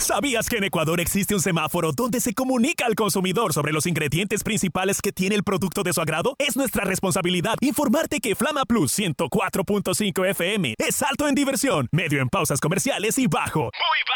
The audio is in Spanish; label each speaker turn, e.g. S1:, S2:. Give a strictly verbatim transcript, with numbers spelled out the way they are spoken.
S1: ¿Sabías que en Ecuador existe un semáforo donde se comunica al consumidor sobre los ingredientes principales que tiene el producto de su agrado? Es nuestra responsabilidad informarte que Flama Plus ciento cuatro punto cinco F M es alto en diversión, medio en pausas comerciales y bajo, muy